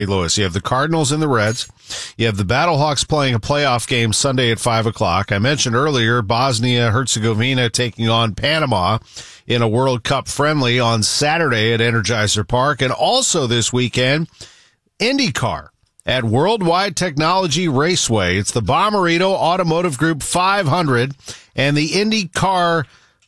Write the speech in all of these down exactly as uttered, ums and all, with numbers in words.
Louis. You have the Cardinals and the Reds. You have the Battlehawks playing a playoff game Sunday at five o'clock. I mentioned earlier Bosnia-Herzegovina taking on Panama in a World Cup friendly on Saturday at Energizer Park. And also this weekend, IndyCar at Worldwide Technology Raceway. It's the Bomarito Automotive Group five hundred, and the IndyCar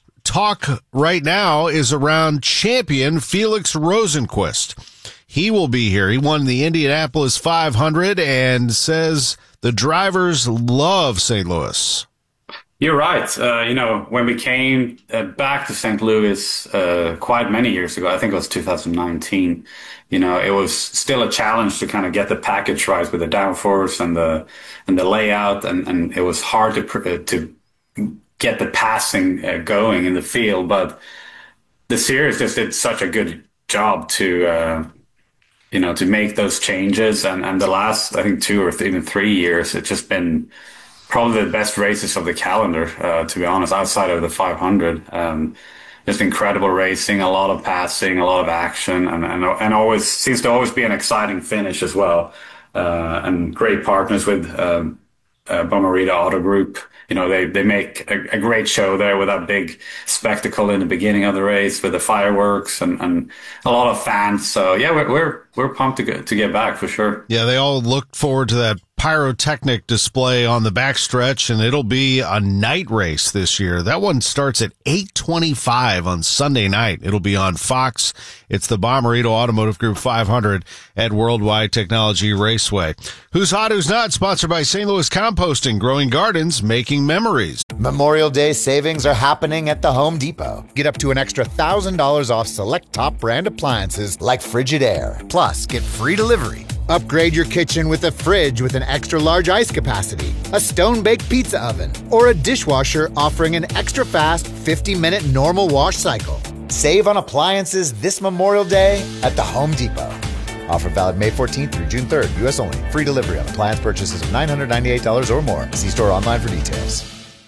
talk right now is around champion Felix Rosenqvist. He will be here. He won the Indianapolis five hundred and says the drivers love Saint Louis. You're right. Uh, you know, when we came uh, back to Saint Louis uh, quite many years ago, I think it was two thousand nineteen, you know, it was still a challenge to kind of get the package right with the downforce and the and the layout, and, and it was hard to uh, to get the passing uh, going in the field. But the series just did such a good job to uh, you know, to make those changes. And, and the last, I think, two or th- even three years, it's just been probably the best races of the calendar, uh, to be honest, outside of the five hundred. Um, just incredible racing, a lot of passing, a lot of action, and, and, and always seems to always be an exciting finish as well. Uh, and great partners with um, uh, Bomarito Auto Group. You know, they, they make a, a great show there with that big spectacle in the beginning of the race with the fireworks and, and a lot of fans. So yeah, we're, we're, we're pumped to get, to get back for sure. Yeah. They all look forward to that pyrotechnic display on the backstretch, and it'll be a night race this year. That one starts at eight twenty-five on Sunday night. It'll be on Fox. It's the Bomarito Automotive Group five hundred at Worldwide Technology Raceway. Who's Hot, Who's Not? Sponsored by Saint Louis Composting, growing gardens, making memories. Memorial Day savings are happening at the Home Depot. Get up to an extra one thousand dollars off select top brand appliances like Frigidaire. Plus, get free delivery. Upgrade your kitchen with a fridge with an extra large ice capacity, a stone-baked pizza oven, or a dishwasher offering an extra fast fifty minute normal wash cycle. Save on appliances this Memorial Day at the Home Depot. Offer valid May fourteenth through June third, U S only. Free delivery on appliance purchases of nine hundred ninety-eight dollars or more. See store online for details.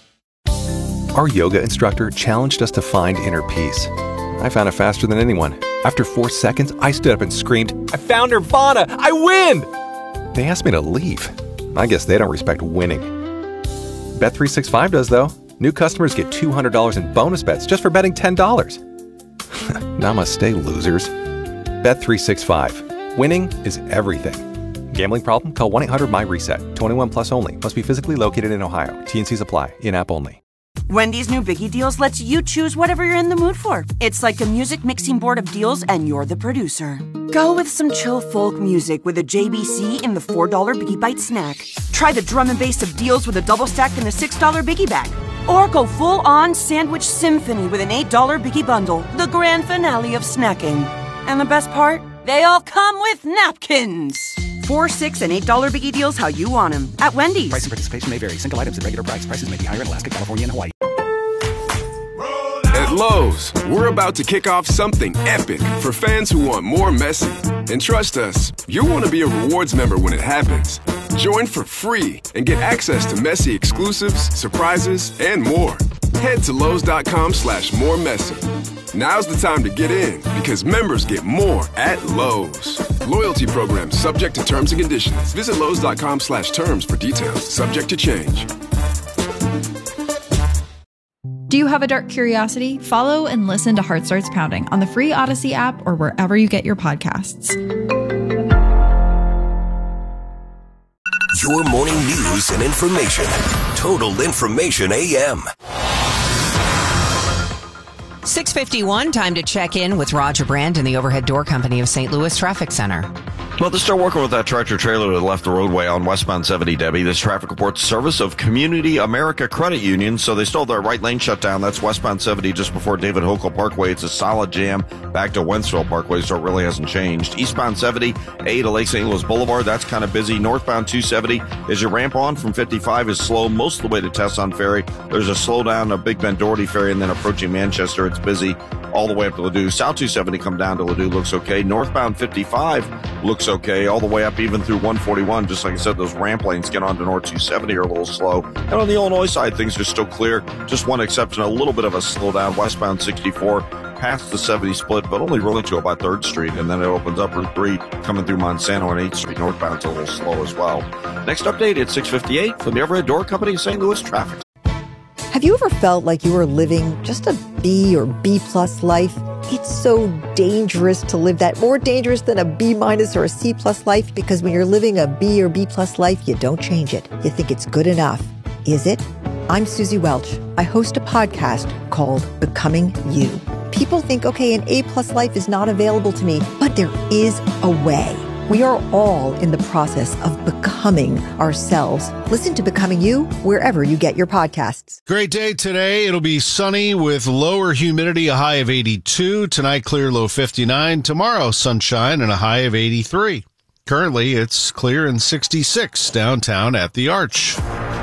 Our yoga instructor challenged us to find inner peace. I found it faster than anyone. After four seconds, I stood up and screamed, "I found Nirvana! I win!" They asked me to leave. I guess they don't respect winning. Bet three sixty-five does, though. New customers get two hundred dollars in bonus bets just for betting ten dollars. Namaste, losers. Bet three sixty-five. Winning is everything. Gambling problem? Call one eight hundred my reset. twenty-one plus only. Must be physically located in Ohio. T and Cs apply. In-app only. Wendy's new Biggie Deals lets you choose whatever you're in the mood for. It's like a music mixing board of deals, and you're the producer. Go with some chill folk music with a J B C in the four dollar Biggie Bite snack. Try the drum and bass of deals with a double stack in the six dollar Biggie Bag. Or go full-on sandwich symphony with an eight dollar Biggie Bundle, the grand finale of snacking. And the best part? They all come with napkins. Four, six, and eight dollar Biggie Deals how you want them at Wendy's. Price and participation may vary. Single items at regular price. Prices may be higher in Alaska, California, and Hawaii. At Lowe's, we're about to kick off something epic for fans who want more Messi. And trust us, you'll want to be a rewards member when it happens. Join for free and get access to Messi exclusives, surprises, and more. Head to Lowe's.com slash more Messi. Now's the time to get in because members get more at Lowe's. Loyalty program subject to terms and conditions. Visit Lowe's.com slash terms for details. Subject to change. Do you have a dark curiosity? Follow and listen to Heart Starts Pounding on the free Odyssey app or wherever you get your podcasts. Your morning news and information. Total Information A M. six fifty-one, time to check in with Roger Brand and the Overhead Door Company of Saint Louis Traffic Center. Well, they're still working with that tractor trailer that left the roadway on westbound seventy, Debbie. This traffic reports service of Community America Credit Union, so they still have their right lane shut down. That's westbound seventy just before David Hochul Parkway. It's a solid jam back to Wentzville Parkway, so it really hasn't changed. Eastbound seventy, A to Lake Saint Louis Boulevard, that's kind of busy. Northbound two seventy, as you ramp on from fifty-five, is slow most of the way to Tesson Ferry. There's a slowdown of Big Bend Doherty Ferry, and then approaching Manchester, it's busy all the way up to Ladue. South two seventy come down to Ladue, looks okay. Northbound fifty-five looks okay, all the way up even through one forty-one. Just like I said, those ramp lanes get onto North two seventy are a little slow. And on the Illinois side, things are still clear. Just one exception, a little bit of a slowdown. Westbound sixty-four past the seventy split, but only really to about third Street, and then it opens up Route three coming through Monsanto and eighth Street. Northbound's a little slow as well. Next update at six fifty-eight from the Overhead Door Company of Saint Louis traffic. Have you ever felt like you were living just a B or B plus life? It's so dangerous to live that, more dangerous than a B minus or a C plus life, because when you're living a B or B plus life, you don't change it. You think it's good enough. Is it? I'm Susie Welch. I host a podcast called Becoming You. People think, okay, an A plus life is not available to me, but there is a way. We are all in the process of becoming ourselves. Listen to Becoming You wherever you get your podcasts. Great day today. It'll be sunny with lower humidity, a high of eighty-two. Tonight, clear, low fifty-nine. Tomorrow, sunshine and a high of eighty-three. Currently, it's clear and sixty-six downtown at the Arch.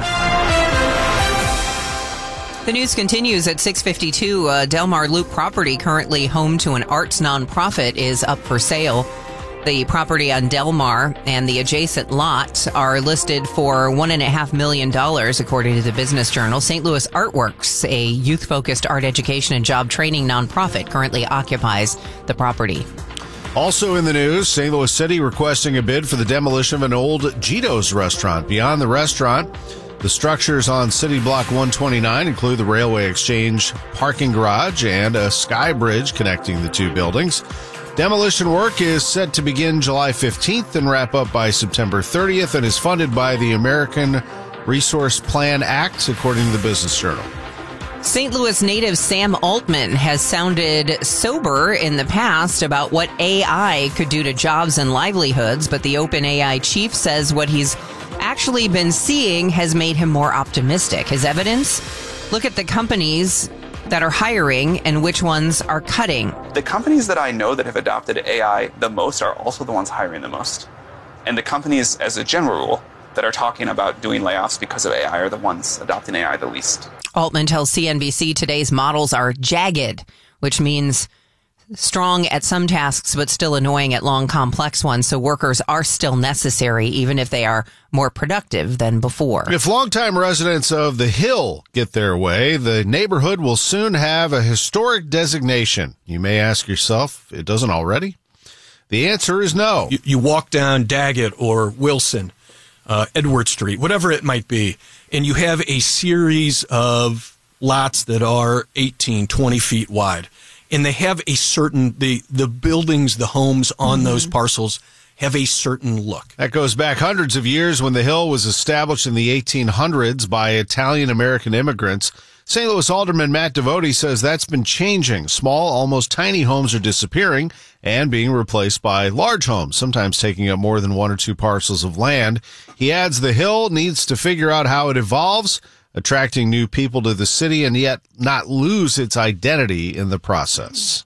The news continues at six fifty-two. Uh, Del Mar Loop property, currently home to an arts nonprofit, is up for sale. The property on Del Mar and the adjacent lot are listed for one and a half million dollars, according to the Business Journal. Saint Louis Artworks, a youth-focused art education and job training nonprofit, currently occupies the property. Also in the news, Saint Louis City requesting a bid for the demolition of an old Gito's restaurant. Beyond the restaurant, the structures on City Block one twenty-nine include the Railway Exchange parking garage and a sky bridge connecting the two buildings. Demolition work is set to begin July fifteenth and wrap up by September thirtieth and is funded by the American Resource Plan Act, according to the Business Journal. Saint Louis native Sam Altman has sounded sober in the past about what A I could do to jobs and livelihoods, but the OpenAI chief says what he's actually been seeing has made him more optimistic. His evidence? Look at the companies that are hiring and which ones are cutting. The companies that I know that have adopted A I the most are also the ones hiring the most. And the companies, as a general rule, that are talking about doing layoffs because of A I are the ones adopting A I the least. Altman tells C N B C today's models are jagged, which means strong at some tasks, but still annoying at long, complex ones. So workers are still necessary, even if they are more productive than before. If longtime residents of the Hill get their way, the neighborhood will soon have a historic designation. You may ask yourself, it doesn't already? The answer is no. You, you walk down Daggett or Wilson, uh, Edward Street, whatever it might be, and you have a series of lots that are eighteen, twenty feet wide. And they have a certain, the, the buildings, the homes on mm-hmm. those parcels have a certain look. That goes back hundreds of years when the Hill was established in the eighteen hundreds by Italian-American immigrants. Saint Louis Alderman Matt Devote says that's been changing. Small, almost tiny homes are disappearing and being replaced by large homes, sometimes taking up more than one or two parcels of land. He adds the Hill needs to figure out how it evolves, attracting new people to the city and yet not lose its identity in the process.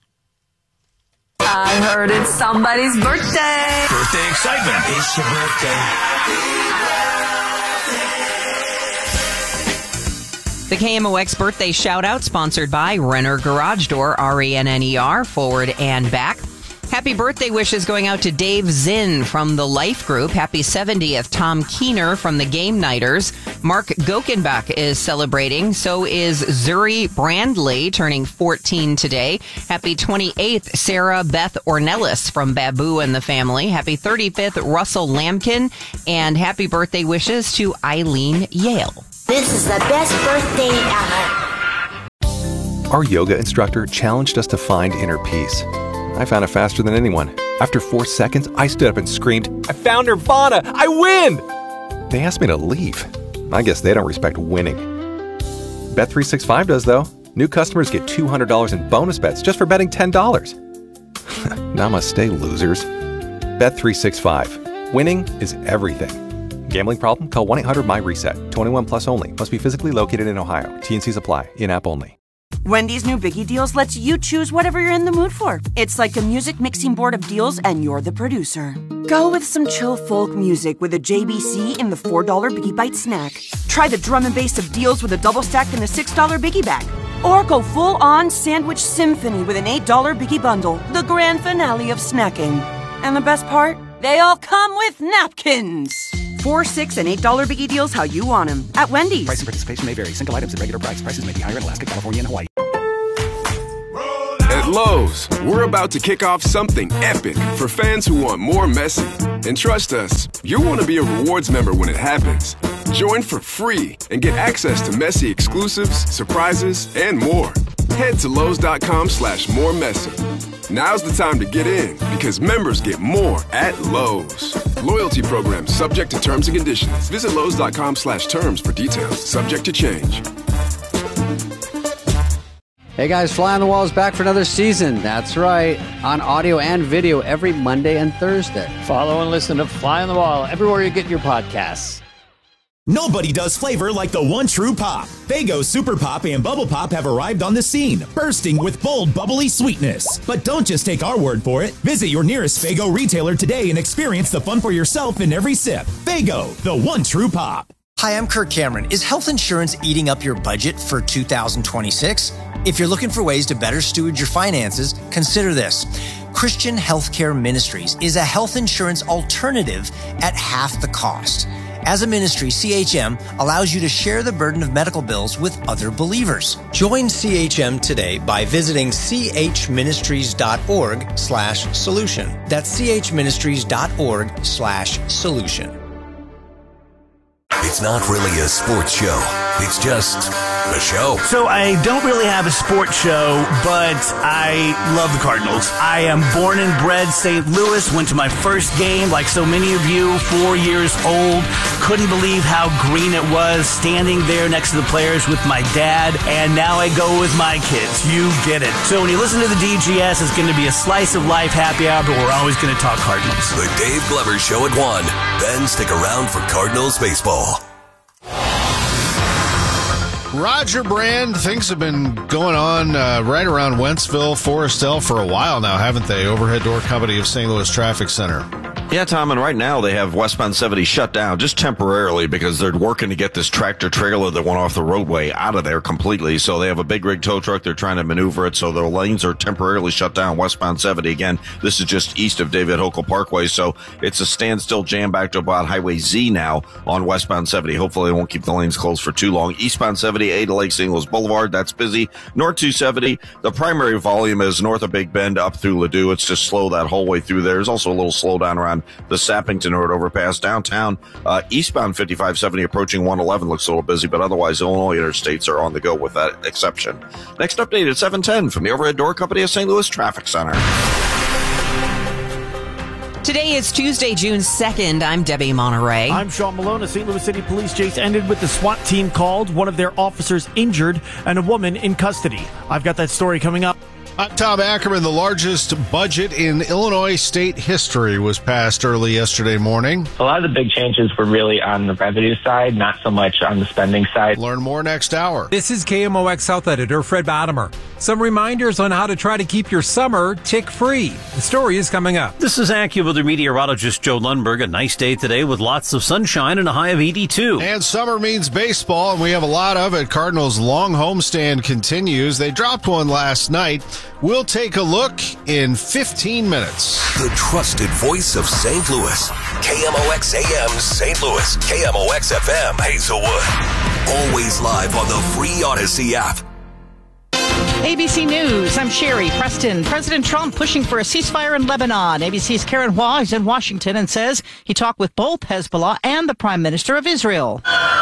I heard it's somebody's birthday. Birthday excitement. It's your birthday. The K M O X birthday shout-out sponsored by Renner Garage Door, R E N N E R, forward and back. Happy birthday wishes going out to Dave Zinn from the Life Group. Happy seventieth, Tom Keener from the Game Nighters. Mark Gokenbach is celebrating. So is Zuri Brandley, turning fourteen today. Happy twenty-eighth, Sarah Beth Ornelis from Babu and the Family. Happy thirty-fifth, Russell Lampkin. And happy birthday wishes to Eileen Yale. This is the best birthday ever. Our yoga instructor challenged us to find inner peace. I found it faster than anyone. After four seconds, I stood up and screamed, I found Nirvana! I win! They asked me to leave. I guess they don't respect winning. Bet three sixty-five does, though. New customers get two hundred dollars in bonus bets just for betting ten dollars. Namaste, losers. Bet three sixty-five. Winning is everything. Gambling problem? Call one eight hundred M Y reset. twenty-one plus only. Must be physically located in Ohio. T and Cs apply. In-app only. Wendy's new Biggie Deals lets you choose whatever you're in the mood for. It's like a music mixing board of deals, and you're the producer. Go with some chill folk music with a J B C in the four dollar Biggie Bite snack. Try the drum and bass of deals with a double stack in the six dollar Biggie Bag. Or go full-on sandwich symphony with an eight dollar Biggie Bundle, the grand finale of snacking. And the best part? They all come with napkins. Four, six, and eight dollar Biggie Deals how you want them at Wendy's. Price and participation may vary. Single items at regular price. Prices may be higher in Alaska, California, and Hawaii. At Lowe's, we're about to kick off something epic for fans who want more Messi. And trust us, you'll want to be a rewards member when it happens. Join for free and get access to Messi exclusives, surprises, and more. Head to Lowe's.com slash more Messi. Now's the time to get in because members get more at Lowe's. Loyalty program subject to terms and conditions. Visit Lowe's.com slash terms for details. Subject to change. Hey guys, Fly on the Wall is back for another season. That's right, on audio and video every Monday and Thursday. Follow and listen to Fly on the Wall everywhere you get your podcasts. Nobody does flavor like the one true pop. Faygo Super Pop and Bubble Pop have arrived on the scene, bursting with bold, bubbly sweetness. But don't just take our word for it. Visit your nearest Faygo retailer today and experience the fun for yourself in every sip. Faygo, the one true pop. Hi, I'm Kirk Cameron. Is health insurance eating up your budget for two thousand twenty-six? If you're looking for ways to better steward your finances, consider this. Christian Healthcare Ministries is a health insurance alternative at half the cost. As a ministry, C H M allows you to share the burden of medical bills with other believers. Join C H M today by visiting chministries.org slash solution. That's chministries.org slash solution. It's not really a sports show. It's just a show. So I don't really have a sports show, but I love the Cardinals. I am born and bred Saint Louis, went to my first game like so many of you, four years old. Couldn't believe how green it was standing there next to the players with my dad, and now I go with my kids. You get it. So when you listen to the D G S, it's going to be a slice of life happy hour, but we're always going to talk Cardinals. The Dave Glover Show at one. Then stick around for Cardinals baseball. Roger Brand, things have been going on uh, right around Wentzville, Forestville for a while now, haven't they? Overhead Door Company of Saint Louis Traffic Center. Yeah, Tom, and right now they have westbound seventy shut down just temporarily because they're working to get this tractor trailer that went off the roadway out of there completely. So they have a big rig tow truck. They're trying to maneuver it. So their lanes are temporarily shut down westbound seventy. Again, this is just east of David Hochul Parkway. So it's a standstill jam back to about Highway Z now on westbound seventy. Hopefully they won't keep the lanes closed for too long. Eastbound seventy, A to Lake Saint Louis Boulevard. That's busy. North two seventy, the primary volume is north of Big Bend up through Ladue. It's just slow that whole way through there. There's also a little slowdown around the Sappington Road overpass downtown. Uh, eastbound fifty-five seventy approaching one eleven looks a little busy, but otherwise Illinois interstates are on the go with that exception. Next update at seven ten from the Overhead Door Company of Saint Louis Traffic Center. Today is Tuesday, June second. I'm Debbie Monterey. I'm Sean Malone. A Saint Louis City police chase ended with the SWAT team called, one of their officers injured, and a woman in custody. I've got that story coming up. Uh, Tom Ackerman, the largest budget in Illinois state history was passed early yesterday morning. A lot of the big changes were really on the revenue side, not so much on the spending side. Learn more next hour. This is K M O X Health Editor Fred Badimer. Some reminders on how to try to keep your summer tick-free. The story is coming up. This is AccuWeather meteorologist Joe Lundberg. A nice day today with lots of sunshine and a high of eighty-two. And summer means baseball, and we have a lot of it. Cardinals' long homestand continues. They dropped one last night. We'll take a look in fifteen minutes. The trusted voice of Saint Louis. K M O X A M Saint Louis. K M O X F M Hazelwood. Always live on the free Odyssey app. A B C News, I'm Sherry Preston. President Trump pushing for a ceasefire in Lebanon. A B C's Karen Hua is in Washington and says he talked with both Hezbollah and the Prime Minister of Israel.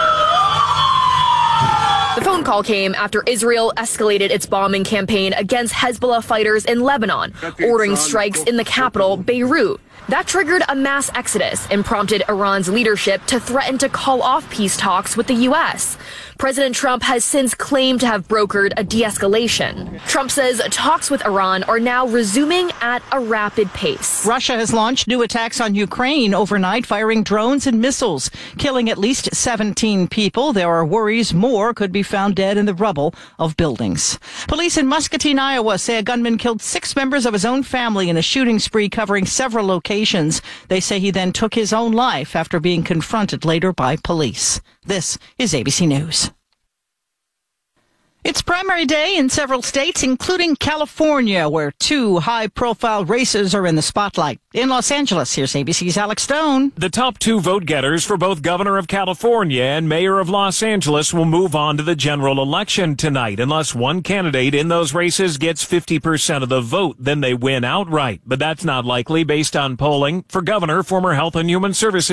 The phone call came after Israel escalated its bombing campaign against Hezbollah fighters in Lebanon, ordering strikes in the capital, Beirut. That triggered a mass exodus and prompted Iran's leadership to threaten to call off peace talks with the U S. President Trump has since claimed to have brokered a de-escalation. Trump says talks with Iran are now resuming at a rapid pace. Russia has launched new attacks on Ukraine overnight, firing drones and missiles, killing at least seventeen people. There are worries more could be found dead in the rubble of buildings. Police in Muscatine, Iowa say a gunman killed six members of his own family in a shooting spree covering several locations. They say he then took his own life after being confronted later by police. This is A B C News. It's primary day in several states, including California, where two high-profile races are in the spotlight. In Los Angeles, here's A B C's Alex Stone. The top two vote getters for both governor of California and mayor of Los Angeles will move on to the general election tonight unless one candidate in those races gets fifty percent of the vote. Then they win outright. But that's not likely based on polling. For governor, former Health and Human Services